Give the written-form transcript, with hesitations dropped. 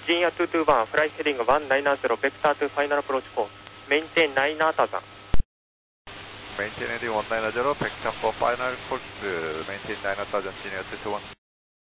Virginia 221, flight heading 190, vector to final approach course. Maintain 9 thousand. Maintain heading 190, vector for final course, maintain 9000, Virginia 221.